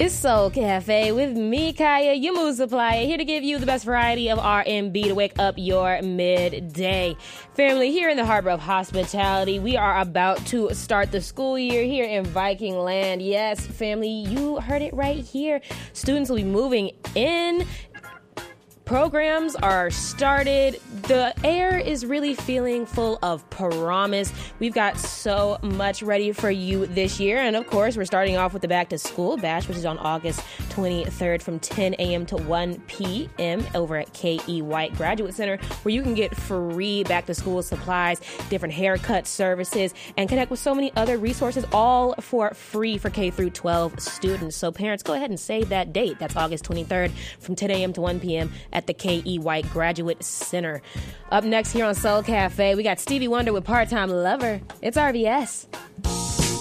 It's Soul Cafe with me, Kaya, your mood supplier, here to give you the best variety of R&B to wake up your midday. Family, here in the Harbor of Hospitality, we are about to start the school year here in Viking Land. Yes, family, you heard it right here. Students will be moving in. Programs are started. The air is really feeling full of promise. We've got so much ready for you this year. And of course, we're starting off with the Back to School Bash, which is on August 23rd from 10 a.m. to 1 p.m. over at K.E. White Graduate Center, where you can get free back to school supplies, different haircut services, and connect with so many other resources, all for free for K through 12 students. So parents, go ahead and save that date. That's August 23rd from 10 a.m. to 1 p.m. at the K.E. White Graduate Center. Up next here on Soul Cafe, we got Stevie Wonder with Part-Time Lover. It's RBS.